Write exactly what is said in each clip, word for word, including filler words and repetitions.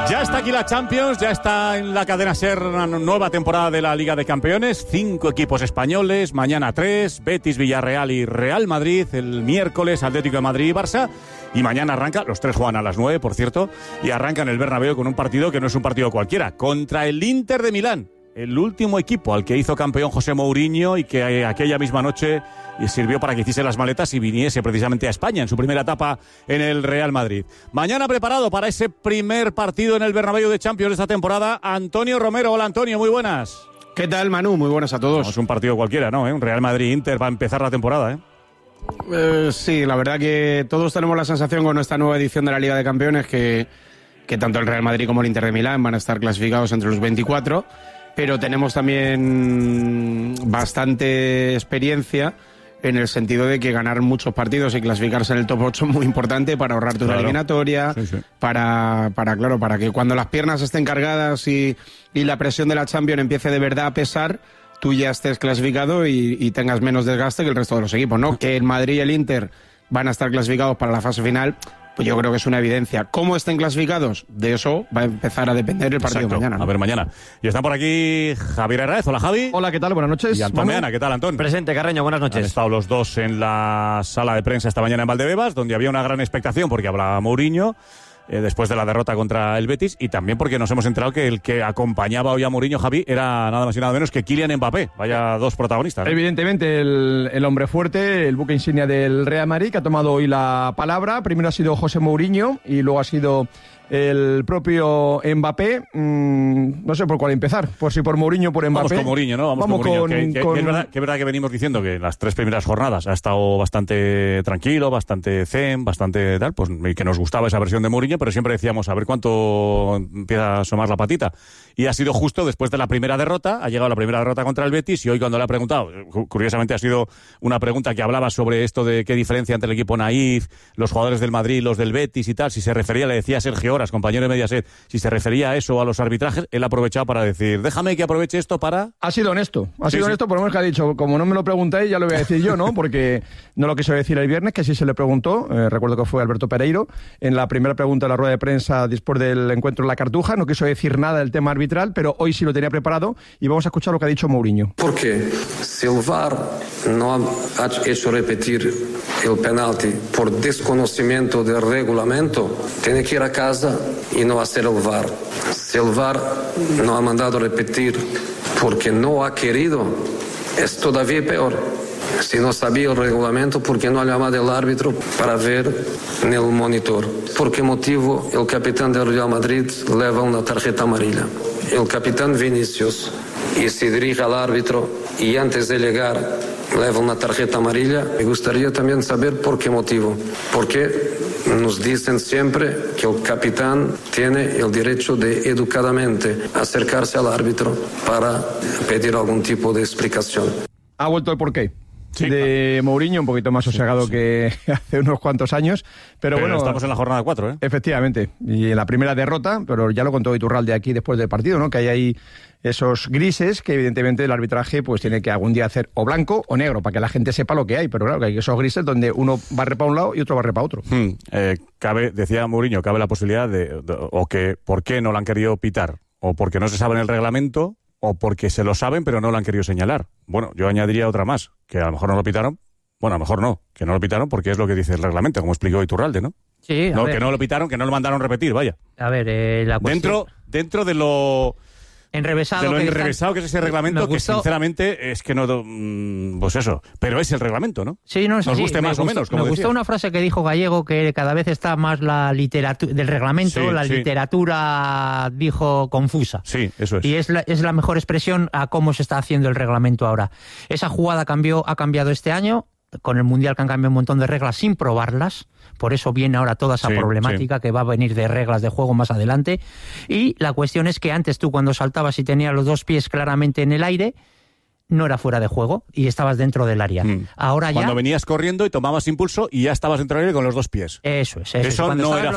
Ya está aquí la Champions, ya está en la cadena SER una nueva temporada de la Liga de Campeones. Cinco equipos españoles, mañana tres, Betis, Villarreal y Real Madrid. El miércoles Atlético de Madrid y Barça. Y mañana arranca, los tres juegan a las nueve, por cierto, y arranca en el Bernabéu con un partido que no es un partido cualquiera, contra el Inter de Milán. El último equipo al que hizo campeón José Mourinho y que aquella misma noche sirvió para que hiciese las maletas y viniese precisamente a España en su primera etapa en el Real Madrid. Mañana preparado para ese primer partido en el Bernabéu de Champions de esta temporada, Antonio Romero. Hola, Antonio, muy buenas. ¿Qué tal, Manu? Muy buenas a todos. No es un partido cualquiera, ¿no? ¿Eh? Un Real Madrid-Inter va a empezar la temporada, ¿eh? Eh, sí, la verdad que todos tenemos la sensación con esta nueva edición de la Liga de Campeones que, que tanto el Real Madrid como el Inter de Milán van a estar clasificados entre los veinticuatro, pero tenemos también bastante experiencia en el sentido de que ganar muchos partidos y clasificarse en el top ocho es muy importante para ahorrarte claro. una eliminatoria, sí, sí. para, para, claro, para que cuando las piernas estén cargadas y, y la presión de la Champions empiece de verdad a pesar, tú ya estés clasificado y, y tengas menos desgaste que el resto de los equipos, ¿no? Que el Madrid y el Inter van a estar clasificados para la fase final, pues yo creo que es una evidencia. ¿Cómo estén clasificados? De eso va a empezar a depender el partido Exacto. mañana, ¿no? A ver, mañana. Y está por aquí Javier Herráez. Hola, Javi. Hola, ¿qué tal? Buenas noches. Y Antón Meana. ¿Qué tal, Antón? Presente, Carreño. Buenas noches. Han estado los dos en la sala de prensa esta mañana en Valdebebas, donde había una gran expectación porque hablaba Mourinho eh, después de la derrota contra el Betis, y también porque nos hemos enterado que el que acompañaba hoy a Mourinho, Javi, era nada más y nada menos que Kylian Mbappé. Vaya dos protagonistas, ¿no? Evidentemente el, el hombre fuerte, el buque insignia del Real Madrid, que ha tomado hoy la palabra. Primero ha sido José Mourinho y luego ha sido el propio Mbappé. Mm, no sé por cuál empezar, por si por Mourinho o por Mbappé. Vamos con Mourinho, ¿no? Vamos, Vamos con Mourinho. Con, que, con... Que, es verdad, que es verdad que venimos diciendo que en las tres primeras jornadas ha estado bastante tranquilo, bastante zen, bastante tal, pues que nos gustaba esa versión de Mourinho, pero siempre decíamos a ver cuánto empieza a asomar la patita. Y ha sido justo después de la primera derrota, ha llegado la primera derrota contra el Betis, y hoy cuando le ha preguntado, curiosamente ha sido una pregunta que hablaba sobre esto de qué diferencia entre el equipo naif, los jugadores del Madrid, los del Betis y tal, si se refería, le decía a Sergio Horas, compañero de Mediaset, si se refería a eso, a los arbitrajes, él ha aprovechado para decir, déjame que aproveche esto para... Ha sido honesto, ha sí, sido sí. honesto, por lo menos que ha dicho, como no me lo preguntáis, ya lo voy a decir yo, ¿no? Porque no lo quiso decir el viernes, que sí se le preguntó, eh, recuerdo que fue Alberto Pereiro, en la primera pregunta de la rueda de prensa después del encuentro en la Cartuja, no quiso decir nada del tema arbitral, pero hoy sí lo tenía preparado y vamos a escuchar lo que ha dicho Mourinho. Porque si el V A R no ha hecho repetir el penalti por desconocimiento del reglamento, tiene que ir a casa y no hacer el V A R. Si el V A R no ha mandado repetir porque no ha querido, es todavía peor. Si no sabía el reglamento, ¿por qué no ha llamado el árbitro para ver en el monitor? ¿Por qué motivo el capitán del Real Madrid lleva una tarjeta amarilla? El capitán Vinicius y se dirige al árbitro y antes de llegar lleva una tarjeta amarilla. Me gustaría también saber por qué motivo. Porque nos dicen siempre que el capitán tiene el derecho de educadamente acercarse al árbitro para pedir algún tipo de explicación. Ha vuelto el porqué. Sí, de Mourinho, un poquito más sosegado sí, sí. que hace unos cuantos años, pero, pero bueno... estamos en la jornada cuatro, ¿eh? Efectivamente, y en la primera derrota, pero ya lo contó Iturralde aquí después del partido, ¿no? Que hay ahí esos grises que evidentemente el arbitraje pues tiene que algún día hacer o blanco o negro, para que la gente sepa lo que hay, pero claro, que hay esos grises donde uno barre para un lado y otro barre para otro. Hmm, eh, cabe, decía Mourinho, cabe la posibilidad de, de... o que, ¿por qué no lo han querido pitar? O porque no se sabe en el reglamento... o porque se lo saben pero no lo han querido señalar. Bueno, yo añadiría otra más, que a lo mejor no lo pitaron, bueno, a lo mejor no, que no lo pitaron porque es lo que dice el reglamento, como explicó Iturralde, ¿no? Sí, a no, ver. Que no lo pitaron, que no lo mandaron repetir, vaya. A ver, eh, la cuestión... Dentro, dentro de lo... Enrevesado, de lo que, enrevesado que es ese reglamento, que sinceramente es que no, pues eso, pero es el reglamento, ¿no? Sí, no es Nos así. guste me más gustó, o menos, como me decías. gustó una frase que dijo Gallego, que cada vez está más la literatura del reglamento, sí, la sí. literatura, dijo, confusa. Sí, eso es. Y es la, es la mejor expresión a cómo se está haciendo el reglamento ahora. Esa jugada cambió, ha cambiado este año, con el Mundial que han cambiado un montón de reglas sin probarlas. Por eso viene ahora toda esa sí, problemática sí. que va a venir de reglas de juego más adelante. Y la cuestión es que antes tú cuando saltabas y tenías los dos pies claramente en el aire, no era fuera de juego y estabas dentro del área. Mm. Ahora ya... Cuando venías corriendo y tomabas impulso y ya estabas dentro del aire con los dos pies. Eso es. Eso, eso es. no era los... fuera.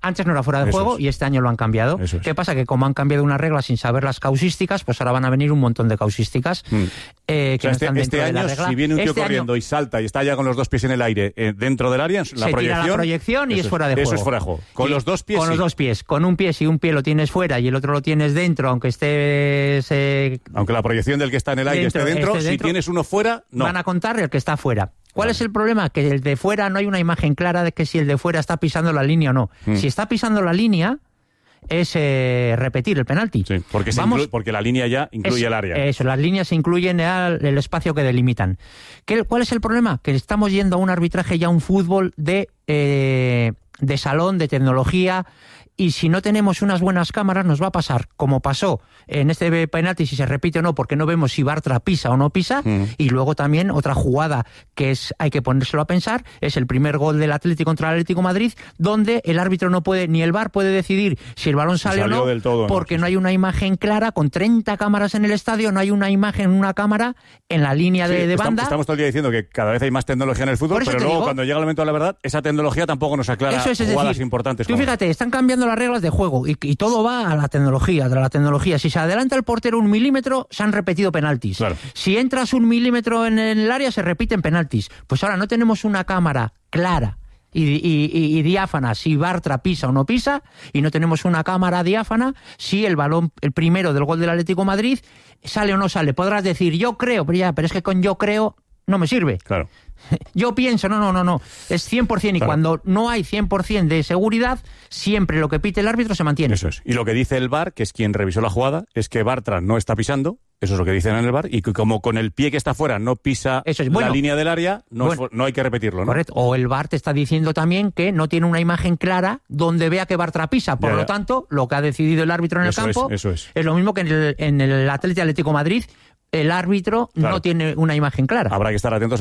Antes no era fuera de Eso juego es. y este año lo han cambiado. Eso es. ¿Qué pasa? Que como han cambiado una regla sin saber las causísticas, pues ahora van a venir un montón de causísticas Mm. eh, que O sea, no este, están este dentro de año, la regla. si viene un tío Este año corriendo y salta y está ya con los dos pies en el aire eh, dentro del área, la se tira proyección, la proyección y eso es fuera de Eso juego. es fuera de juego. Con Y- los dos pies Con los sí. dos pies. Con un pie, si un pie lo tienes fuera y el otro lo tienes dentro, aunque esté... se- Aunque la proyección del que está en el aire Dentro, esté dentro, esté si dentro, tienes uno fuera, no. Van a contar el que está fuera. ¿Cuál Vale. es el problema? Que el de fuera no hay una imagen clara de que si el de fuera está pisando la línea o no. Mm. Si está pisando la línea, es eh, repetir el penalti. Sí, porque, se Vamos- inclu- porque la línea ya incluye Es- el área. Eso, las líneas se incluyen al el espacio que delimitan. ¿Qué, ¿Cuál es el problema? Que estamos yendo a un arbitraje y a un fútbol de, eh, de salón, de tecnología, y si no tenemos unas buenas cámaras nos va a pasar como pasó en este penalti, si se repite o no, porque no vemos si Bartra pisa o no pisa, Mm. y luego también otra jugada que es hay que ponérselo a pensar, es el primer gol del Atlético contra el Atlético de Madrid, donde el árbitro no puede, ni el V A R puede decidir si el balón sale o salió no, del todo, ¿no? porque Sí, no sí. hay una imagen clara, con treinta cámaras en el estadio, no hay una imagen, una cámara en la línea de, Sí, de estamos, banda. estamos todo el día diciendo que cada vez hay más tecnología en el fútbol, Por eso pero te luego digo- cuando llega el momento de la verdad, esa tecnología tampoco nos aclara Eso es, es jugadas decir, importantes. tú como fíjate, están cambiando las reglas de juego y, y todo va a la tecnología, de la tecnología. Si se adelanta el portero un milímetro, se han repetido penaltis. Claro. Si entras un milímetro en el área, se repiten penaltis. Pues ahora no tenemos una cámara clara y, y- y- y diáfana si Bartra pisa o no pisa, y no tenemos una cámara diáfana si el balón, el primero del gol del Atlético de Madrid, sale o no sale. Podrás decir, yo creo, pero ya, pero es que con yo creo no me sirve. Claro. Yo pienso, no, no, no, no. Es cien por ciento y Claro. cuando no hay cien por ciento de seguridad, siempre lo que pite el árbitro se mantiene. Eso es. Y lo que dice el V A R, que es quien revisó la jugada, es que Bartra no está pisando, eso es lo que dicen en el V A R, y que como con el pie que está fuera no pisa Eso es. Bueno, la línea del área, no, es bueno. fu- no hay que repetirlo, ¿no? Correcto. O el V A R te está diciendo también que no tiene una imagen clara donde vea que Bartra pisa. Por Ya, lo ya. tanto, lo que ha decidido el árbitro en Eso el es, campo eso es. lo mismo que en el, en el Atlético Atlético Madrid. El árbitro Claro. no tiene una imagen clara. Habrá que estar atentos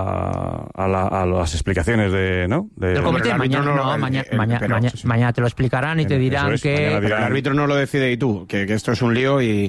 a, a, la- a las explicaciones de, ¿no? De- Del comité, el árbitro mañana, no- no, el- mañana, el- mañana, pero- mañana- sí, sí. mañana te lo explicarán y te Eso dirán es, que... mañana dirán. El árbitro no lo decide y tú, que, que esto es un lío y,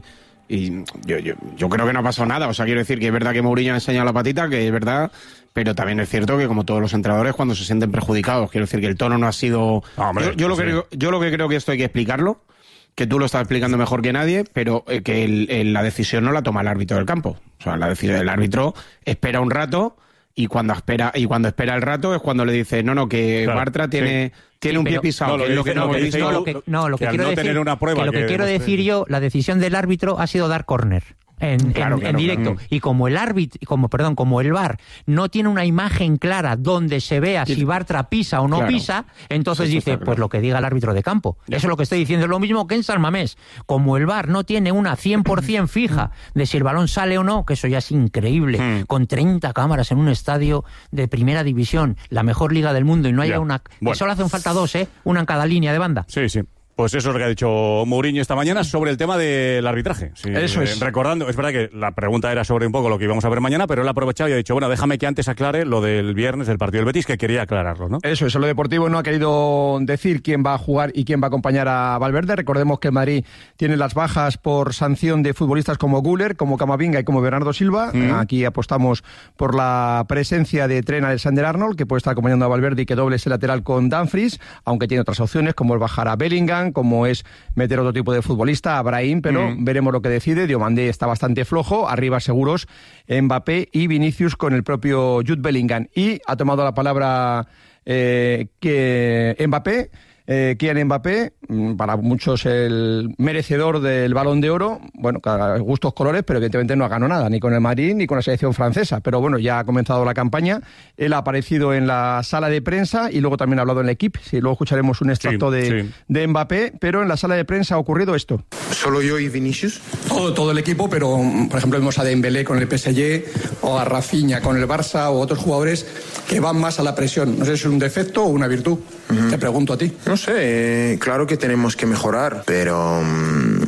y yo, yo, yo creo que no ha pasado nada. O sea, quiero decir que es verdad que Mourinho ha enseñado la patita, que es verdad, pero también es cierto que como todos los entrenadores cuando se sienten perjudicados, quiero decir que el tono no ha sido... No, hombre, yo, yo lo sí. que, creo- yo lo que creo que esto hay que explicarlo, que tú lo estás explicando mejor que nadie, pero eh, que el- el- la decisión no la toma el árbitro del campo. O sea, la decisión, el árbitro espera un rato y cuando espera y cuando espera el rato es cuando le dice, no, no, que Claro, Bartra tiene, sí. tiene Sí, un pie pero- pisado, No, lo que que es lo que dice- no lo que hemos dice visto. No, lo que, no, lo que, que al quiero no decir, tener una prueba que lo que, que quiero demuestre- decir yo, la decisión del árbitro ha sido dar córner. En, Claro, en- claro, en directo. claro. Y como el árbitro, como perdón, como el V A R no tiene una imagen clara donde se vea si Bartra pisa o no Claro. pisa, entonces Eso dice, está claro. pues lo que diga el árbitro de campo. Ya. Eso es lo que estoy diciendo. Es lo mismo que en San Mamés. Como el V A R no tiene una cien por ciento fija de si el balón sale o no, que eso ya es increíble, Hmm. con treinta cámaras en un estadio de primera división, la mejor liga del mundo, y no haya Ya. una... que Bueno. solo hacen falta dos, ¿eh? Una en cada línea de banda. Sí, sí. Pues eso es lo que ha dicho Mourinho esta mañana sobre el tema del arbitraje. Sí, Eso eh, es. Recordando, es verdad que la pregunta era sobre un poco lo que íbamos a ver mañana, pero él ha aprovechado y ha dicho, bueno, déjame que antes aclare lo del viernes del partido del Betis, que quería aclararlo, ¿no? Eso es, en lo deportivo no ha querido decir quién va a jugar y quién va a acompañar a Valverde. Recordemos que el Madrid tiene las bajas por sanción de futbolistas como Güler, como Camavinga y como Bernardo Silva. Mm. Aquí apostamos por la presencia de Trent Alexander-Arnold, que puede estar acompañando a Valverde y que doble ese lateral con Dumfries, aunque tiene otras opciones como el bajar a Bellingham, como es meter otro tipo de futbolista, a Brahim, pero Mm. veremos lo que decide. Diomandé está bastante flojo, arriba seguros Mbappé y Vinicius con el propio Jude Bellingham. Y ha tomado la palabra eh, que Mbappé, eh, Kylian Mbappé, mm, para muchos el merecedor del Balón de Oro, bueno, a gustos colores, pero evidentemente no ha ganado nada, ni con el Madrid ni con la selección francesa, pero bueno, ya ha comenzado la campaña, él ha aparecido en la sala de prensa y luego también ha hablado en la equipe, sí, luego escucharemos un extracto Sí, de, sí. de Mbappé, pero en la sala de prensa ha ocurrido esto. ¿Solo yo y Vinicius? Todo, todo el equipo, pero por ejemplo vemos a Dembélé con el P S G o a Rafinha con el Barça o otros jugadores que van más a la presión. No sé si es un defecto o una virtud. Te pregunto a ti. No sé, eh, claro que tenemos que mejorar, pero mm,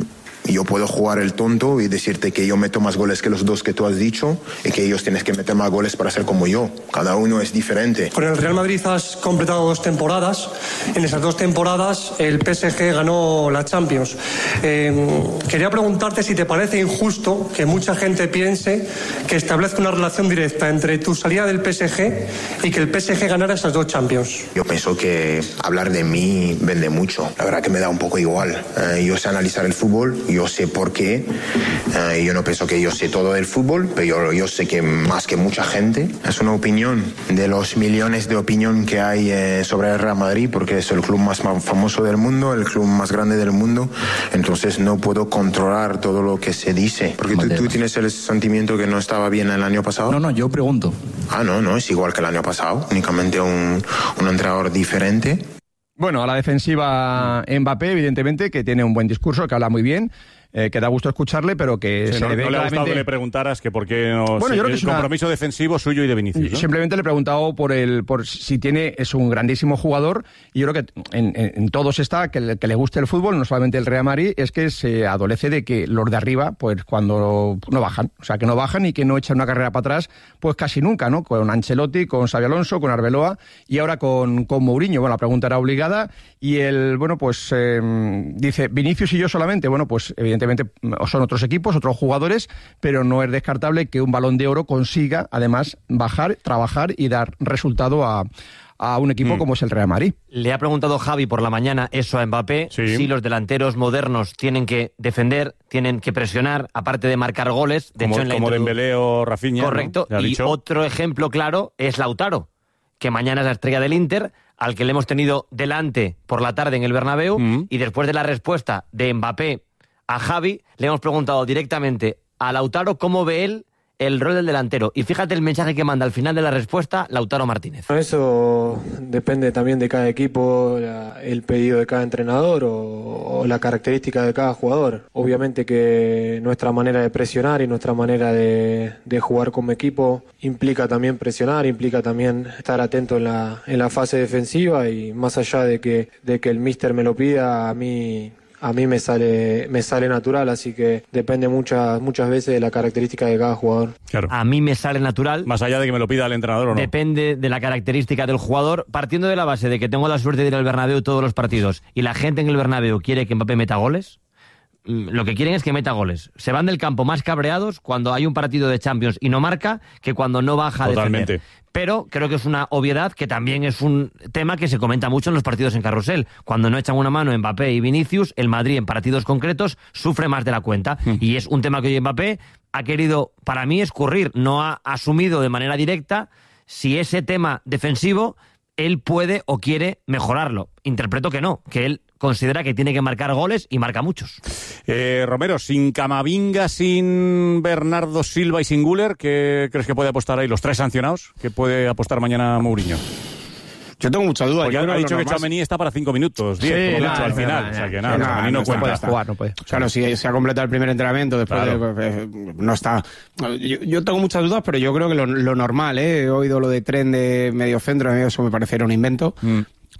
Yo puedo jugar el tonto y decirte que yo meto más goles que los dos que tú has dicho y que ellos tienen que meter más goles para ser como yo. Cada uno es diferente. Con el Real Madrid has completado dos temporadas. En esas dos temporadas el P S G ganó la Champions. Eh, quería preguntarte si te parece injusto que mucha gente piense que establezca una relación directa entre tu salida del P S G y que el P S G ganara esas dos Champions. Yo pienso que hablar de mí vende mucho. La verdad que me da un poco igual. Eh, yo sé analizar el fútbol, yo sé por qué. Eh, yo no pienso que yo sé todo del fútbol, pero yo, yo sé que más que mucha gente. Es una opinión de los millones de opinión que hay eh, sobre el Real Madrid, porque es el club más famoso del mundo, el club más grande del mundo. Entonces no puedo controlar todo lo que se dice. Porque tú, tú tienes el sentimiento que no estaba bien el año pasado. No, no, yo pregunto. Ah, no, no, es igual que el año pasado. Únicamente un, un entrenador diferente. Bueno, a la defensiva Mbappé, evidentemente, que tiene un buen discurso, que habla muy bien, eh, que da gusto escucharle, pero que sí, se no, le ve no le ha claramente... gustado que le preguntaras que por qué no... Bueno, si yo creo el que es una... compromiso defensivo suyo y de Vinicius, ¿no? Simplemente le he preguntado por el por si tiene... Es un grandísimo jugador y yo creo que en, en, en todos está que le, que le guste el fútbol, no solamente el Real Madrid, es que se adolece de que los de arriba, pues cuando no bajan, o sea, que no bajan y que no echan una carrera para atrás, pues casi nunca, ¿no? Con Ancelotti, con Xabi Alonso, con Arbeloa y ahora con, con Mourinho. Bueno, la pregunta era obligada y el, bueno, pues eh, dice, Vinicius y yo solamente, bueno, pues evidentemente son otros equipos, otros jugadores, pero no es descartable que un Balón de Oro consiga, además, bajar, trabajar y dar resultado a, a un equipo mm. como es el Real Madrid. Le ha preguntado Javi por la mañana eso a Mbappé, sí. si los delanteros modernos tienen que defender, tienen que presionar, aparte de marcar goles. De como hecho, en la como introdu... Dembélé o Rafinha. Correcto, ¿no? Y dicho? Otro ejemplo claro es Lautaro, que mañana es la estrella del Inter, al que le hemos tenido delante por la tarde en el Bernabéu, mm. y después de la respuesta de Mbappé a Javi, le hemos preguntado directamente a Lautaro cómo ve él el rol del delantero. Y fíjate el mensaje que manda al final de la respuesta Lautaro Martínez. Eso depende también de cada equipo, la, el pedido de cada entrenador o, o la característica de cada jugador. Obviamente que nuestra manera de presionar y nuestra manera de, de jugar como equipo implica también presionar, implica también estar atento en la, en la fase defensiva, y más allá de que, de que el míster me lo pida, a mí... A mí me sale me sale natural, así que depende muchas muchas veces de la característica de cada jugador. Claro. A mí me sale natural. Más allá de que me lo pida el entrenador o no. Depende de la característica del jugador, partiendo de la base de que tengo la suerte de ir al Bernabéu todos los partidos y la gente en el Bernabéu quiere que Mbappé meta goles. Lo que quieren es que meta goles. Se van del campo más cabreados cuando hay un partido de Champions y no marca que cuando no baja a Totalmente. defender. Pero creo que es una obviedad que también es un tema que se comenta mucho en los partidos en carrusel. Cuando no echan una mano Mbappé y Vinicius, el Madrid en partidos concretos sufre más de la cuenta. Mm. Y es un tema que hoy Mbappé ha querido, para mí, escurrir. No ha asumido de manera directa si ese tema defensivo él puede o quiere mejorarlo. Interpreto que no, que él considera que tiene que marcar goles y marca muchos. Eh, Romero, sin Camavinga, sin Bernardo Silva y sin Güler, ¿qué crees que puede apostar ahí? Los tres sancionados, ¿qué puede apostar mañana Mourinho? Yo tengo mucha duda. Porque yo ha creo dicho que más... Tchouaméni está para cinco minutos, diez, sí, como nada, mucho al nada, final. nada, o sea que nada, nada, Tchouaméni no, no cuenta. puede jugar, no puede. Claro, si se ha completado el primer entrenamiento, después claro. de, eh, no está. Yo, yo tengo muchas dudas, pero yo creo que lo, lo normal, ¿eh? He oído lo de tren de medio centro, eso me pareciera un invento. Mm.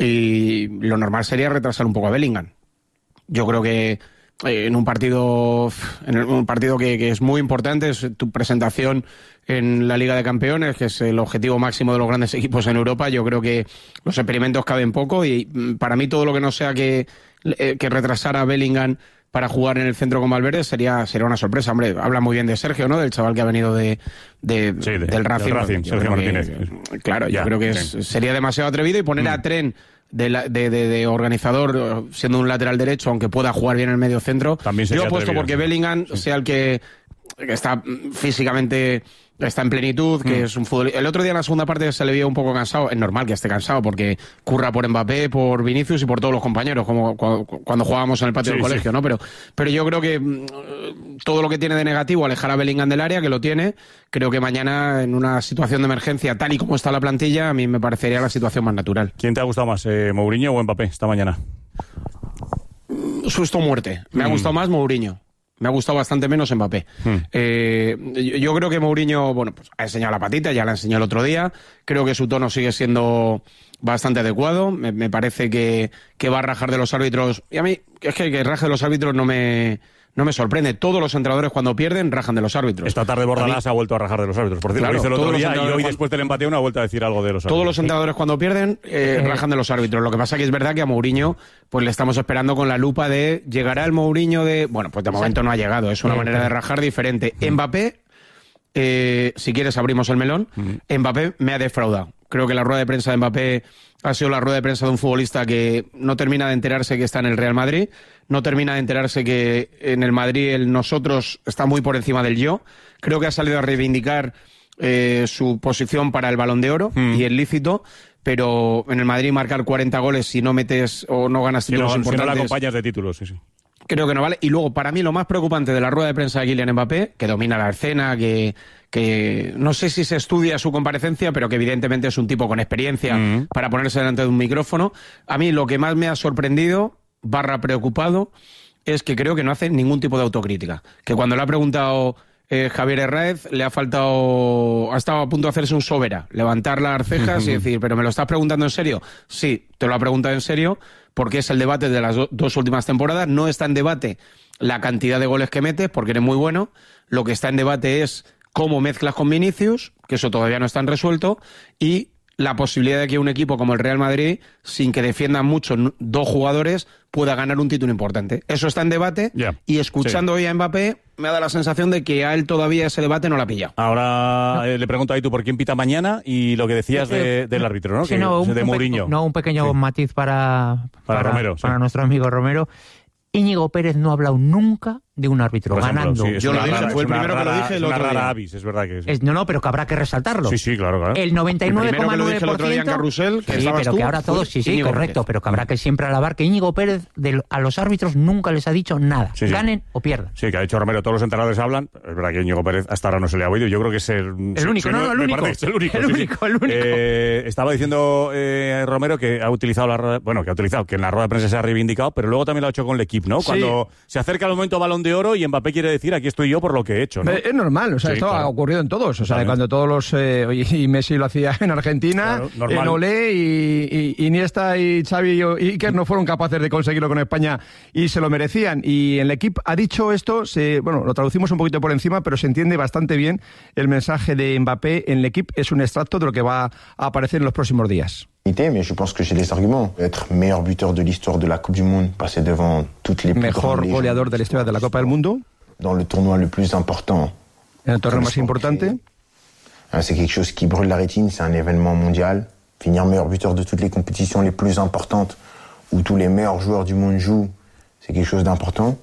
Y lo normal sería retrasar un poco a Bellingham. Yo creo que en un partido en un partido que, que es muy importante, es tu presentación en la Liga de Campeones, que es el objetivo máximo de los grandes equipos en Europa. Yo creo que los experimentos caben poco y para mí todo lo que no sea que, que retrasar a Bellingham para jugar en el centro con Valverde sería sería una sorpresa. Hombre, habla muy bien de Sergio, ¿no? Del chaval que ha venido de, de, sí, de del Racing. Del Racing Sergio Martínez. Que, claro, ya, yo creo que es, sería demasiado atrevido y poner mm. a Tren de, la, de, de, de organizador siendo un lateral derecho, aunque pueda jugar bien en el medio centro. También yo apuesto atrevido, porque sí. Bellingham sí. sea el que, que está físicamente... Está en plenitud, que mm. es un fútbol. El otro día en la segunda parte se le vio un poco cansado. Es normal que esté cansado porque curra por Mbappé, por Vinicius y por todos los compañeros, como cuando jugábamos en el patio sí, del colegio, sí. ¿no? Pero, pero yo creo que mm, todo lo que tiene de negativo, alejar a Bellingham del área, que lo tiene, creo que mañana en una situación de emergencia, tal y como está la plantilla, a mí me parecería la situación más natural. ¿Quién te ha gustado más, eh, Mourinho o Mbappé esta mañana? Susto muerte. Me mm. ha gustado más Mourinho. Me ha gustado bastante menos Mbappé. Hmm. Eh, yo, yo creo que Mourinho, bueno, pues ha enseñado la patita, ya la enseñó el otro día. Creo que su tono sigue siendo bastante adecuado. Me, me parece que, que va a rajar de los árbitros. Y a mí, es que que raje de los árbitros no me, no me sorprende. Todos los entrenadores cuando pierden rajan de los árbitros. Esta tarde Bordalás ha vuelto a rajar de los árbitros. Por cierto, Claro, lo hizo el otro todos los día y hoy entrenadores después del empate uno ha vuelto a decir algo de los árbitros. Todos los entrenadores cuando pierden eh, rajan de los árbitros. Lo que pasa que es verdad que a Mourinho pues le estamos esperando con la lupa de llegará el Mourinho de... Bueno, pues de momento no ha llegado. Es una Eh, manera de rajar diferente. Mbappé, eh, si quieres abrimos el melón. Mbappé me ha defraudado. Creo que la rueda de prensa de Mbappé ha sido la rueda de prensa de un futbolista que no termina de enterarse que está en el Real Madrid, no termina de enterarse que en el Madrid el nosotros está muy por encima del yo. Creo que ha salido a reivindicar eh, su posición para el Balón de Oro, mm. y es lícito, pero en el Madrid marcar cuarenta goles si no metes o no ganas títulos si no, importantes... Si no la acompañas de títulos, sí, sí. Creo que no vale. Y luego, para mí, lo más preocupante de la rueda de prensa de Kylian Mbappé, que domina la escena, que, que no sé si se estudia su comparecencia, pero que evidentemente es un tipo con experiencia mm. para ponerse delante de un micrófono. A mí lo que más me ha sorprendido, barra preocupado, es que creo que no hace ningún tipo de autocrítica. Que cuando le ha preguntado eh, Javier Herráez, le ha faltado... Ha estado a punto de hacerse un sobera, levantar las cejas y decir, ¿pero me lo estás preguntando en serio? Sí, te lo ha preguntado en serio, porque es el debate de las do- dos últimas temporadas. No está en debate la cantidad de goles que metes, porque eres muy bueno. Lo que está en debate es cómo mezclas con Vinicius, que eso todavía no está resuelto, y la posibilidad de que un equipo como el Real Madrid, sin que defiendan mucho dos jugadores, pueda ganar un título importante. Eso está en debate, yeah. y escuchando sí. hoy a Mbappé, me da la sensación de que a él todavía ese debate no la ha pillado. Ahora no. eh, le pregunto a tú por quién pita mañana y lo que decías de, del árbitro, ¿no? Sí, que, no, un, de un Mourinho. Pe- no, un pequeño sí. matiz para, para, para, Romero, para sí. nuestro amigo Romero. Íñigo Pérez no ha hablado nunca de un árbitro por ejemplo, ganando. Sí, Yo lo dije, fue el primero rara, que lo dije el es otro una rara día. avis, es verdad que sí. Es, no, no, pero que habrá que resaltarlo. Sí, sí, claro, claro. El noventa y nueve coma nueve por ciento... El primero que lo dije el otro día en Carrusel, que sí, pero tú, que ahora todos, sí, sí, Íñigo correcto, Pérez. pero que habrá que siempre alabar que Íñigo Pérez de, a los árbitros nunca les ha dicho nada, sí, sí. ganen o pierdan. Sí, que ha dicho Romero, todos los entrenadores hablan, es verdad que Íñigo Pérez hasta ahora no se le ha oído, yo creo que es el... El único, no, no, el único. Es el único, el sí, único, sí. el único. Eh, estaba diciendo eh, Romero que ha utilizado la rueda, bueno, que ha utilizado, que en la rueda de prensa se ha reivindicado, pero luego también lo ha hecho con el equipo, ¿no? Sí. Cuando se acerca el momento Balón de Oro y Mbappé quiere decir, aquí estoy yo por lo que he hecho, ¿no? Es normal, o sea, Sí, esto claro. ha ocurrido en todos, o sea, También. cuando todos los... Eh, y Messi lo hacía en Argentina, Claro, normal. en Olé, y, y Iniesta y Xavi y Iker no fueron capaces de conseguirlo con España y se lo merecían. Y el equipo ha dicho esto, se, bueno, lo traducimos un poquito por encima, pero se entiende bastante bien el mensaje de Mbappé en el equipo. Es un extracto de lo que va a aparecer en los próximos días. Mais je pense que j'ai des arguments. Être meilleur buteur de l'histoire de la Coupe du Monde, passer devant toutes les plus Mejor grandes goleador de la historia de la Copa del Mundo, dans le tournoi le plus important. en el torneo más importante. C'est quelque chose qui brûle la rétine, c'est un événement mondial. Finir meilleur buteur de toutes les compétitions les plus importantes, où tous les meilleurs joueurs du monde jouent, c'est quelque chose d'important.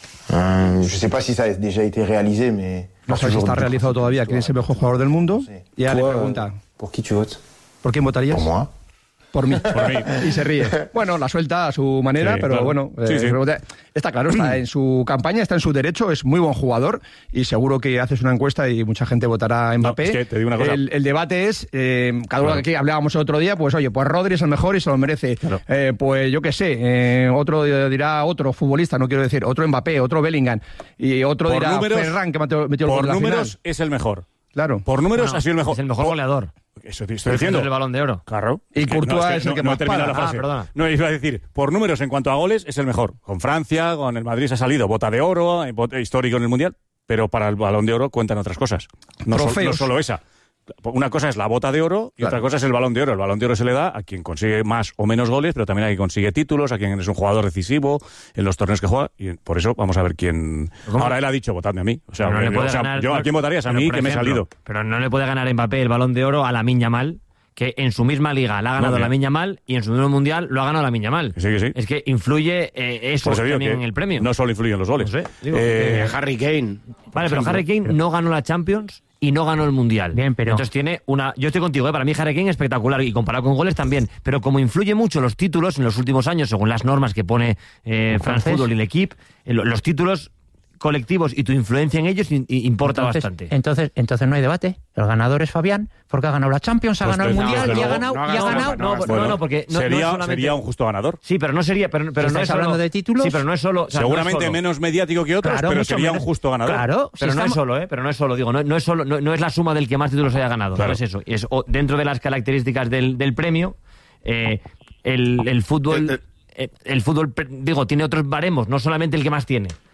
Euh, je sais pas si ça a déjà été réalisé, mais... No sé si está realizado todavía quién es el mejor jugador del mundo. Y ya le pregunta, ¿Por qui tu votes? ¿por quién votarías? Por moi. Por mí. Por mí. Y se ríe. Bueno, la suelta a su manera, Sí, pero claro. bueno, Sí, eh, sí. está claro, está en su campaña, está en su derecho, es muy buen jugador y seguro que haces una encuesta y mucha gente votará a Mbappé. No, es que te digo una cosa. El, el debate es, eh, cada uno Claro. que aquí hablábamos el otro día, pues oye, pues Rodri es el mejor y se lo merece. Claro. Eh, pues yo qué sé, eh, otro dirá otro futbolista, no quiero decir, otro Mbappé, otro Bellingham y otro Por dirá números- Ferran que metió, metió el gol Por en la números final. es el mejor. Claro. Por números No, ha sido el mejor. Es el mejor Por- goleador. Eso te estoy Es diciendo. el Balón de Oro. Claro. Y Es que Courtois que es el no- que no más he terminado para. la frase. Ah, perdona. No, iba a decir, por números en cuanto a goles es el mejor. Con Francia, con el Madrid se ha salido bota de oro, eh, bota- histórico en el Mundial, pero para el Balón de Oro cuentan otras cosas. No, sol- Trofeos. no solo esa. Una cosa es la bota de oro y Claro. otra cosa es el Balón de Oro. El Balón de Oro se le da a quien consigue más o menos goles, pero también a quien consigue títulos, a quien es un jugador decisivo en los torneos que juega. Y por eso vamos a ver quién... ¿Cómo? Ahora él ha dicho, votadme a mí. O sea, Pero no le yo- puede o sea, ganar- yo, ¿a quién votarías? A pero, mí, por que me he ejemplo, salido. Pero no le puede ganar Mbappé el Balón de Oro a Lamine Yamal, que en su misma liga la ha ganado No, mira. Lamine Yamal y en su mismo mundial lo ha ganado Lamine Yamal. Que sí, que sí. Es que influye eh, eso, Por eso digo también que en el premio. no solo influyen los goles. No sé, digo, Eh, Eh, Harry Kane. Vale, pero Harry Kane no ganó la Champions y no ganó el Mundial. Bien, pero- Entonces tiene una... Yo estoy contigo, ¿eh? Para mí Harry Kane es espectacular y comparado con goles también. Pero como influye mucho los títulos en los últimos años, según las normas que pone eh, France Entonces- Football y el equipo, eh, lo- los títulos colectivos y tu influencia en ellos in- i- importa entonces, bastante. Entonces, entonces no hay debate. El ganador es Fabián, porque ha ganado la Champions, ha Pues ganado el desde Mundial luego, y ha no ganado, ha y ha ganado, ganado. no, no, bueno, no, porque no- no sería, es solamente- sería un justo ganador. Sí, pero no sería... Pero, pero no ¿Estáis es solo- hablando de títulos? Sí, pero no es solo... o sea, no es Seguramente solo- menos mediático que otros, Claro, pero mucho sería menos. un justo ganador. Claro, si Pero no es estamos- solo, ¿eh? Pero no es solo, digo, no, no es solo, no, no es la suma del que más títulos haya ganado, Claro. no es eso. Es o- dentro de las características del, del premio, eh, el, el fútbol, El- eh, el fútbol, pre- digo, tiene otros baremos, no solamente el que más tiene.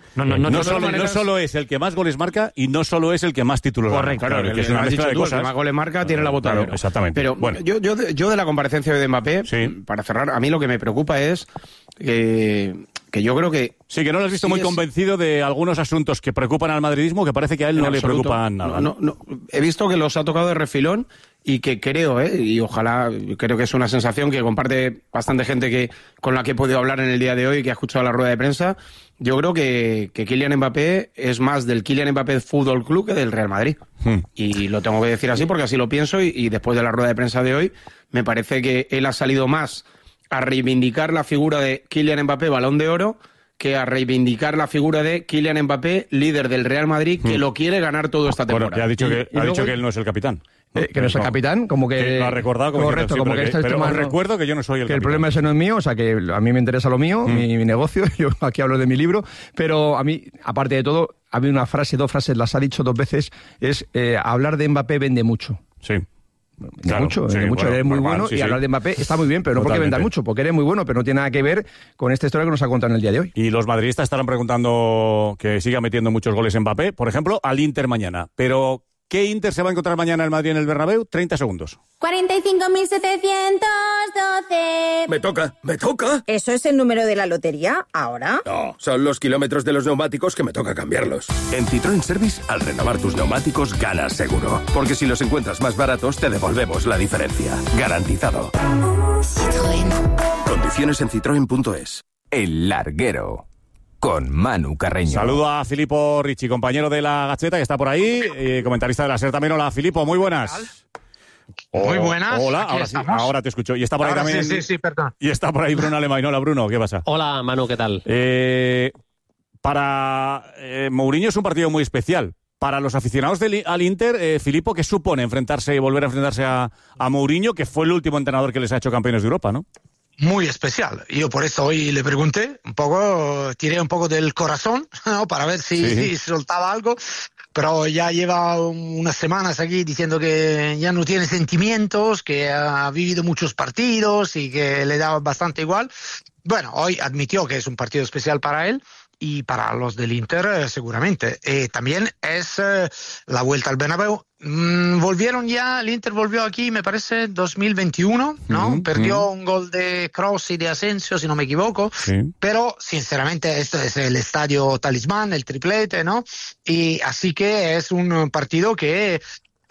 No, no, no, no, no, solo, maneras... no solo es el que más goles marca y no solo es el que más títulos gana. Correcto. Claro, Claro, el que es que una has mezcla dicho de tú, el cosas. que más goles marca tiene la botadora. Claro, exactamente. Pero Bueno. yo, yo, de, yo de la comparecencia de Mbappé, Sí. para cerrar, a mí lo que me preocupa es que, que yo creo que... Sí, que no lo has visto sí muy es- convencido de algunos asuntos que preocupan al madridismo, que parece que a él En no le absoluto. preocupan nada. No, no, no. He visto que los ha tocado de refilón y que creo, ¿eh? y ojalá, creo que es una sensación que comparte bastante gente que con la que he podido hablar en el día de hoy, que ha escuchado la rueda de prensa. Yo creo que, que Kylian Mbappé es más del Kylian Mbappé Fútbol Club que del Real Madrid. Hmm. Y lo tengo que decir así porque así lo pienso y, y después de la rueda de prensa de hoy, me parece que él ha salido más a reivindicar la figura de Kylian Mbappé Balón de Oro que a reivindicar la figura de Kylian Mbappé, líder del Real Madrid, que Hmm. lo quiere ganar todo esta Bueno, temporada. que ha dicho, Y- que, y ha luego- dicho que él no es el capitán. Eh, que no es el capitán, como que... Que lo ha recordado como correcto, diciendo, sí, como pero que este pero tema os no- recuerdo que yo no soy el que el capitán. problema ese no es mío, o sea que a mí me interesa lo mío, Mm. mi, mi negocio, yo aquí hablo de mi libro, pero a mí, aparte de todo, a mí una frase, dos frases, las ha dicho dos veces, es eh, hablar de Mbappé vende mucho. Sí. Vende Claro, mucho, sí, vende mucho, bueno, eres muy normal, bueno sí, y sí. hablar de Mbappé está muy bien, pero no porque Totalmente. venda mucho, porque eres muy bueno, pero no tiene nada que ver con esta historia que nos ha contado en el día de hoy. Y los madridistas estarán preguntando que siga metiendo muchos goles en Mbappé, por ejemplo, al Inter mañana. Pero, ¿qué Inter se va a encontrar mañana el Madrid en el Bernabéu? treinta segundos. cuarenta y cinco mil setecientos doce. Me toca, me toca. ¿Eso es el número de la lotería ahora? No, son los kilómetros de los neumáticos que me toca cambiarlos. En Citroën Service, al renovar tus neumáticos, ganas seguro. Porque si los encuentras más baratos, te devolvemos la diferencia. Garantizado. Citroën. Condiciones en citroen punto es. El Larguero, con Manu Carreño. Saludo a Filippo Ricci, compañero de la Gacheta, que está por ahí, eh, comentarista de la SER también. Hola, Filippo, muy buenas. Muy buenas. Hola, aquí ahora sí, estamos. ahora te escucho. Y está por ahí Ahora también. Sí, sí, sí, perdón. Y está por ahí Bruno Alemán. Hola, Bruno, ¿qué pasa? Hola, Manu, ¿qué tal? Eh, para eh, Mourinho es un partido muy especial. Para los aficionados del, al Inter, eh, Filippo, ¿qué supone enfrentarse y volver a enfrentarse a, a Mourinho, que fue el último entrenador que les ha hecho campeones de Europa, ¿no? Muy especial. Yo por eso hoy le pregunté, un poco, tiré un poco del corazón, ¿no? Para ver si, Sí. si soltaba algo, pero ya lleva unas semanas aquí diciendo que ya no tiene sentimientos, que ha vivido muchos partidos y que le da bastante igual. Bueno, hoy admitió que es un partido especial para él. Y para los del Inter, eh, seguramente. Eh, también es eh, la vuelta al Bernabéu. Mm, volvieron ya, el Inter volvió aquí, me parece, dos mil veintiuno, ¿no? Mm, Perdió mm. un gol de Kroos y de Asensio, si no me equivoco. Sí. Pero, sinceramente, esto es el estadio talismán, el triplete, ¿no? Y así que es un partido que...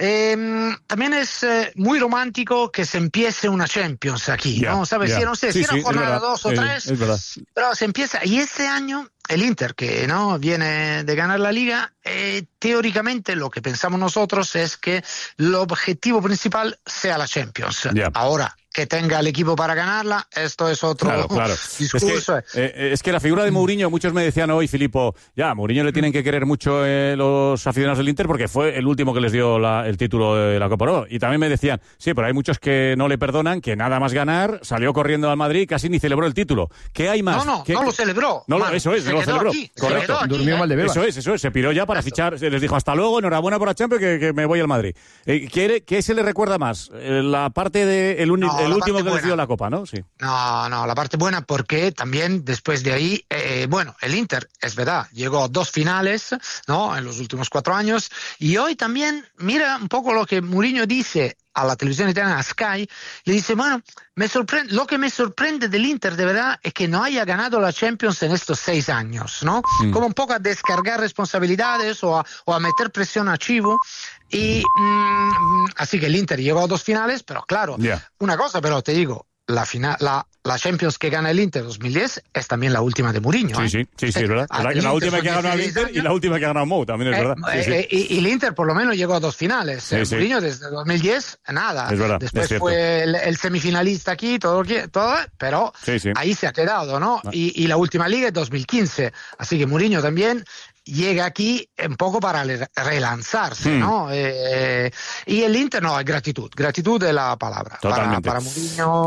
Eh, también es eh, muy romántico que se empiece una Champions aquí, Ya, ¿no? ¿Sabes? ya. Sí, no sé, Sí, si era sí, es jornada verdad. dos o Eh, tres, es verdad. pero se empieza. Y este año, el Inter, que no viene de ganar la Liga, eh, teóricamente lo que pensamos nosotros es que el objetivo principal sea la Champions. Ya. Ahora, que tenga el equipo para ganarla, esto es otro Claro, claro. discurso. Es que, eh, es que la figura de Mourinho, muchos me decían hoy, Filippo, ya, a Mourinho le tienen que querer mucho eh, los aficionados del Inter porque fue el último que les dio la- el título de la Copa Oro. Y también me decían, sí, pero hay muchos que no le perdonan, que nada más ganar, salió corriendo al Madrid y casi ni celebró el título. ¿Qué hay más? No, no, ¿Qué- no lo qué- celebró. No, lo- Manu. eso es, Se no lo quedó celebró. aquí, se Correcto. quedó aquí, Durmió ¿eh? mal de bebas. Eso es, eso es. Se piró ya para fichar. Se les dijo hasta luego, enhorabuena por la Champions, que, que me voy al Madrid. Eh, ¿qué, qué se le recuerda más? Eh, la parte de el, uni- No, el la último parte que les dio buena. la Copa, ¿no? Sí. No, no, la parte buena porque también después de ahí, eh, bueno, el Inter, es verdad, llegó a dos finales, ¿no? En los últimos cuatro años. Y hoy también, mira un poco lo que Mourinho dice a la televisión italiana, a Sky, le dice, bueno, me sorprende, lo que me sorprende del Inter de verdad es que no haya ganado la Champions en estos seis años, ¿no? Mm. Como un poco a descargar responsabilidades o a, o a meter presión a Chivo. Y mm, así que el Inter llegó a dos finales, pero claro, Ya. una cosa pero te digo, la final, la, la Champions que gana el Inter dos mil diez es también la última de Mourinho. Sí, ¿eh? sí, sí, sí, es verdad. Ah, La, el la Inter última son que ha ganado el dieciséis Inter y la última que ha ganado Mou, también es Eh, verdad. Sí, sí. eh, y, y el Inter por lo menos llegó a dos finales. Sí, Eh, sí. Mourinho desde dos mil diez, nada. Es verdad, Después es cierto. fue el, el semifinalista aquí, todo, todo pero Sí, sí. ahí se ha quedado, ¿no? Ah. Y, y la última liga es dos mil quince. Así que Mourinho también llega aquí un poco para le- relanzarse, Hmm. ¿no? Eh, y el Inter, no, es gratitud. Gratitud es la palabra. Para, Totalmente. para Mourinho...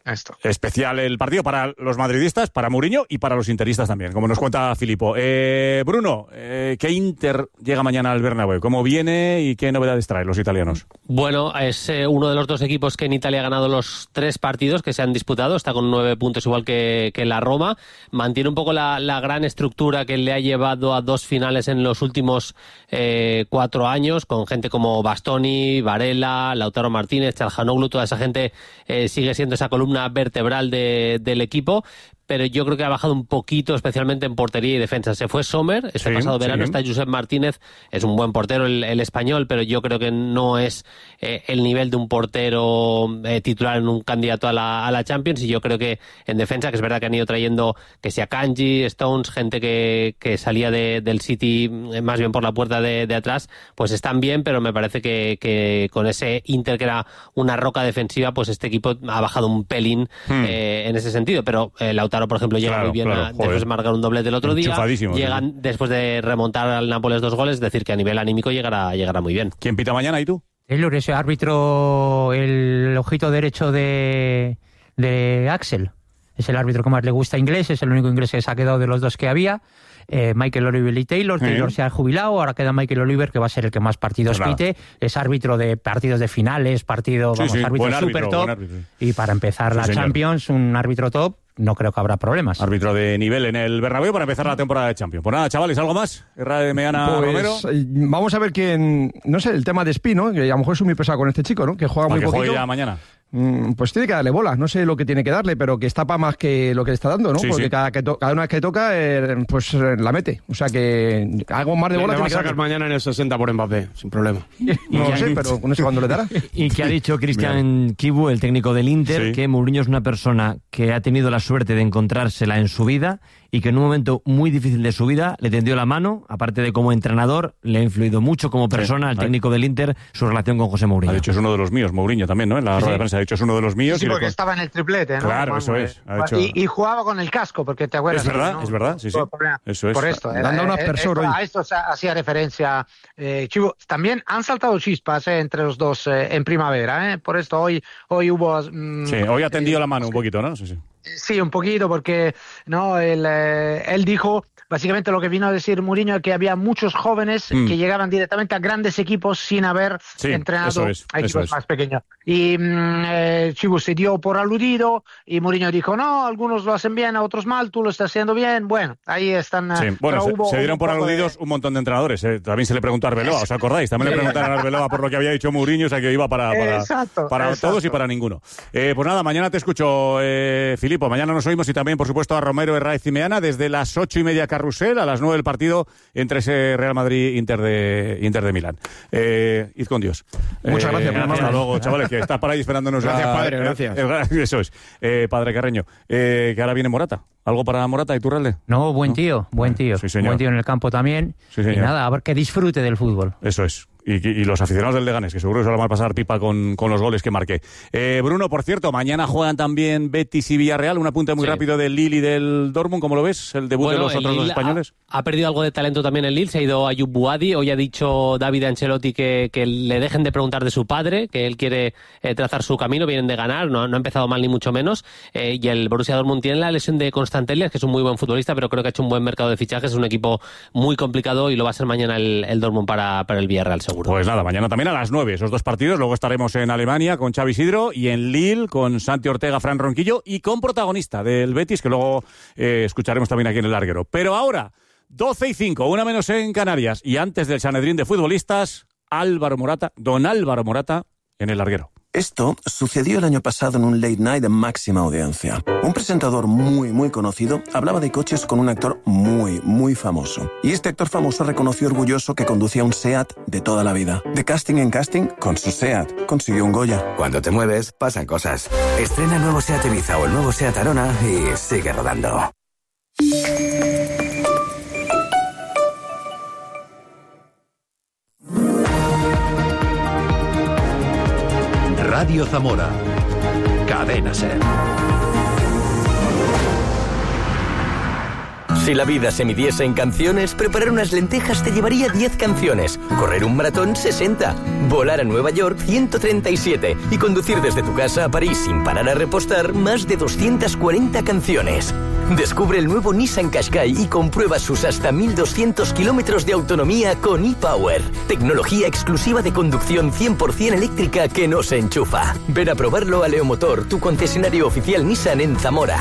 Esto. Especial el partido para los madridistas, para Mourinho y para los interistas también, como nos cuenta Filippo. Eh, Bruno, eh, ¿qué Inter llega mañana al Bernabéu? ¿Cómo viene y qué novedades traen los italianos? Bueno, es eh, uno de los dos equipos que en Italia ha ganado los tres partidos que se han disputado, está con nueve puntos igual que, que la Roma, mantiene un poco la, la gran estructura que le ha llevado a dos finales en los últimos eh, cuatro años, con gente como Bastoni, Varela, Lautaro Martínez, Çalhanoğlu, toda esa gente eh, sigue siendo esa columna vertebral de, del equipo, pero yo creo que ha bajado un poquito, especialmente en portería y defensa. Se fue Sommer, este sí, pasado verano, sí. Está Josep Martínez, es un buen portero el, el español, pero yo creo que no es eh, el nivel de un portero eh, titular en un candidato a la, a la Champions, y yo creo que en defensa, que es verdad que han ido trayendo que sea Kanji, Stones, gente que, que salía de, del City eh, más bien por la puerta de, de atrás, pues están bien, pero me parece que, que con ese Inter que era una roca defensiva, pues este equipo ha bajado un pelín hmm. eh, en ese sentido, pero eh, Lautaro, por ejemplo, llega claro, muy bien claro, a, después de marcar un doblete el otro día. Llegan sí. después de remontar al Nápoles dos goles, es decir, que a nivel anímico llegará, llegará muy bien. ¿Quién pita mañana y tú? Taylor, ese árbitro, el ojito derecho de, de Axel. Es el árbitro que más le gusta inglés, es el único inglés que se ha quedado de los dos que había. Eh, Michael Oliver y Taylor. Sí. Taylor se ha jubilado, ahora queda Michael Oliver, que va a ser el que más partidos claro. pite. Es árbitro de partidos de finales, partido, sí, vamos, sí. árbitro súper top. Árbitro. Y para empezar sí, la señor. Champions, un árbitro top, no creo que habrá problemas. Árbitro de nivel en el Bernabéu para empezar la temporada de Champions. Pues nada, chavales, ¿algo más? R. Meana pues, Romero. Vamos a ver quién, no sé, el tema de Espino, que a lo mejor es muy pesado con este chico, ¿no? Que juega para muy que poquito. Juegue ya mañana. Pues tiene que darle bola, no sé lo que tiene que darle, pero que está para más que lo que le está dando, ¿no? Sí, porque sí. Cada, que to- cada una vez que toca, eh, pues eh, la mete. O sea que algo más de bola le tiene va a sacar mañana en el sesenta por Mbappé, sin problema. No lo sé, pero no sé cuándo le dará. Y que ha dicho Cristian Chivu, el técnico del Inter, sí. que Mourinho es una persona que ha tenido la suerte de encontrársela en su vida y que en un momento muy difícil de su vida le tendió la mano, aparte de como entrenador, le ha influido mucho como persona, sí. el técnico del Inter, su relación con José Mourinho. Ha dicho es uno de los míos, Mourinho también, ¿no? En la sí. rueda de prensa ha dicho es uno de los míos. Sí, porque con... estaba en el triplete, ¿no? Claro, Juan, eso es. Ha dicho... y, y jugaba con el casco, porque te acuerdas. Es verdad, ¿no? es verdad, sí, sí. Eso es. Por esto. Era, Dando una persona a esto hacía referencia eh, Chivo. También han saltado chispas eh, entre los dos eh, en primavera, ¿eh? Por esto hoy, hoy hubo... Mm, sí, hoy ha tendido eh, la mano un poquito, ¿no? Sí, sí. Sí, un poquito, porque no él, eh, él dijo básicamente lo que vino a decir Mourinho, que había muchos jóvenes mm. que llegaban directamente a grandes equipos sin haber sí, entrenado es, a equipos es. más pequeños. Y mm, eh, Chivo se dio por aludido y Mourinho dijo, no, algunos lo hacen bien, a otros mal, tú lo estás haciendo bien. Bueno, ahí están... Sí. Bueno, se, hubo, se dieron por aludidos de... un montón de entrenadores. ¿eh? También se le preguntó a Arbeloa, ¿os acordáis? También le preguntaron a Arbeloa por lo que había dicho Mourinho, o sea que iba para, para, exacto, para exacto. todos y para ninguno. Eh, pues nada, mañana te escucho, eh, Filippo. Mañana nos oímos y también, por supuesto, a Romero, Herraiz y Meana desde las ocho y media Carrusel, a las nueve del partido entre ese Real Madrid-Inter de, Inter de Milán. Eh, id con Dios. Muchas eh, gracias. Hasta luego, chavales, que estás para ahí esperándonos. Gracias, a, padre, gracias. Eh, eso es. Eh, padre Carreño, eh, que ahora viene Morata. ¿Algo para Morata y Turralde? No, buen ¿No? tío, buen tío. Sí, señor. Buen tío en el campo también. Sí, señor. Y nada, a ver que disfrute del fútbol. Eso es. Y, y los aficionados del Leganés, que seguro que se lo van a pasar pipa con, con los goles que marque. Eh, Bruno, por cierto, mañana juegan también Betis y Villarreal. Un apunte muy sí. rápido del Lille y del Dortmund. ¿Cómo lo ves? El debut bueno, de los otros dos españoles. Ha, ha perdido algo de talento también el Lille. Se ha ido Ayub Buadi. Hoy ha dicho David Ancelotti que, que le dejen de preguntar de su padre, que él quiere eh, trazar su camino. Vienen de ganar, no, no ha empezado mal ni mucho menos. Eh, y el Borussia Dortmund tiene la lesión de Constantelias, que es un muy buen futbolista, pero creo que ha hecho un buen mercado de fichajes. Es un equipo muy complicado y lo va a ser mañana el, el Dortmund para, para el Villarreal, seguro. Pues nada, mañana también a las nueve, esos dos partidos. Luego estaremos en Alemania con Xavi Isidro y en Lille con Santi Ortega, Fran Ronquillo y con protagonista del Betis, que luego eh, escucharemos también aquí en el larguero. Pero ahora, doce y cinco, una menos en Canarias, y antes del Sanedrín de futbolistas, Álvaro Morata, don Álvaro Morata, en el larguero. Esto sucedió el año pasado en un late night de máxima audiencia. Un presentador muy, muy conocido hablaba de coches con un actor muy, muy famoso. Y este actor famoso reconoció orgulloso que conducía un SEAT de toda la vida. De casting en casting, con su SEAT, consiguió un Goya. Cuando te mueves, pasan cosas. Estrena el nuevo SEAT Ibiza o el nuevo SEAT Arona y sigue rodando. Radio Zamora. Cadena Ser. Si la vida se midiese en canciones, preparar unas lentejas te llevaría diez canciones, correr un maratón sesenta, volar a Nueva York ciento treinta y siete y conducir desde tu casa a París sin parar a repostar más de doscientas cuarenta canciones. Descubre el nuevo Nissan Qashqai y comprueba sus hasta mil doscientos kilómetros de autonomía con ePower. Tecnología exclusiva de conducción cien por ciento eléctrica que no se enchufa. Ven a probarlo a Leomotor, tu concesionario oficial Nissan en Zamora.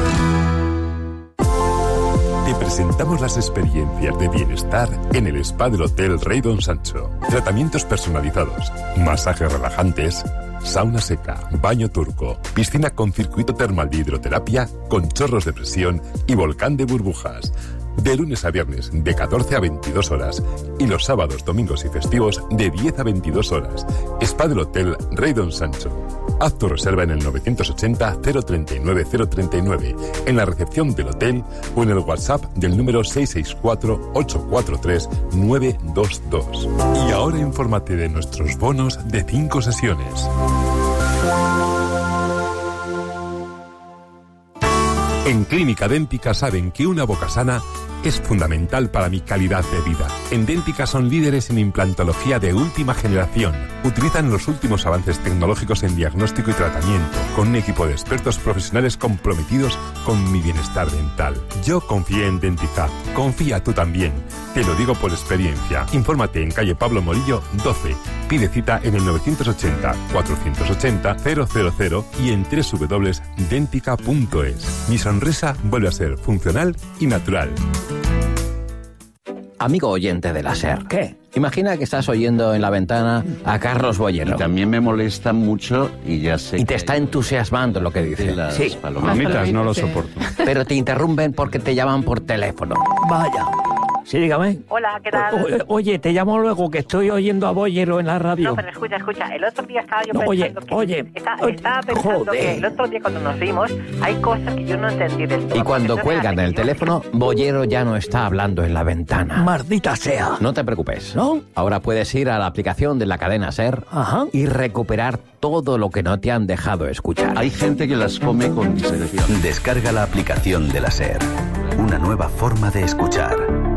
Te presentamos las experiencias de bienestar en el spa del Hotel Rey Don Sancho. Tratamientos personalizados, masajes relajantes, sauna seca, baño turco, piscina con circuito termal de hidroterapia, con chorros de presión y volcán de burbujas. De lunes a viernes, de catorce a veintidós horas. Y los sábados, domingos y festivos, de diez a veintidós horas. Spa del Hotel Rey Don Sancho. Haz tu reserva en el novecientos ochenta, cero treinta y nueve, cero treinta y nueve, en la recepción del hotel o en el WhatsApp del número seis seis cuatro, ocho cuatro tres, nueve dos dos. Y ahora infórmate de nuestros bonos de cinco sesiones. En Clínica Dẹ́ntica saben que una boca sana es fundamental para mi calidad de vida. En Dẹ́ntica son líderes en implantología de última generación. Utilizan los últimos avances tecnológicos en diagnóstico y tratamiento, con un equipo de expertos profesionales comprometidos con mi bienestar dental. Yo confié en Dẹ́ntica. Confía tú también. Te lo digo por experiencia. Infórmate en calle Pablo Morillo doce. Pide cita en el novecientos ochenta, cuatrocientos ochenta, cero cero cero y en doble u doble u doble u punto dentica punto es. Mi sonrisa vuelve a ser funcional y natural. Amigo oyente de la SER. ¿Qué? Imagina que estás oyendo en la ventana a Carlos Boyero. Y también me molesta mucho y ya sé. Y te está entusiasmando lo que dice. Las sí. palomitas no lo soporto. Pero te interrumpen porque te llaman por teléfono. Vaya. Sí, dígame. Hola, ¿qué tal? O, oye, te llamo luego, que estoy oyendo a Boyero en la radio. No, pero escucha, escucha. El otro día estaba yo no, pensando oye, que... Está, oye, estaba pensando joder. que el otro día cuando nos vimos hay cosas que yo no entendí del todo. Y cuando Entonces, cuelgan el teléfono, Boyero ya no está hablando en la ventana. Maldita sea. No te preocupes. ¿No? Ahora puedes ir a la aplicación de la cadena SER Ajá. y recuperar todo lo que no te han dejado escuchar. Hay gente que las come con disección. Descarga la aplicación de la SER. Una nueva forma de escuchar.